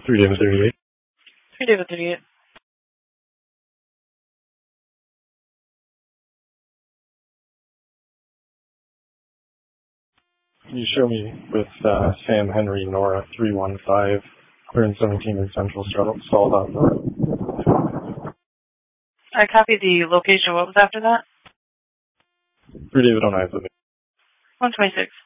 3 David 38. 3 David 38. Can you show me with Sam Henry Nora 315, 117 in Central Stall Road? I copied the location. What was after that? 3 David 09. 126.